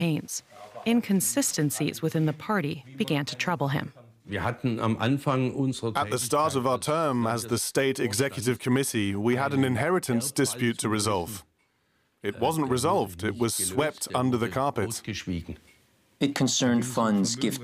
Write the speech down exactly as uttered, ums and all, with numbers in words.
campaigns. Inconsistencies within the party began to trouble him. At the start of our term as the State Executive Committee, we had an inheritance dispute to resolve. It wasn't resolved, it was swept under the carpet. It concerned funds gifted